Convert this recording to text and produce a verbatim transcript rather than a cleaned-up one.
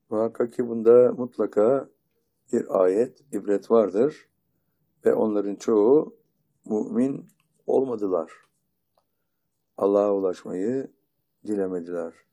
Muhakkak ki bunda mutlaka bir ayet, ibret vardır ve onların çoğu mümin olmadılar. Allah'a ulaşmayı dilemediler.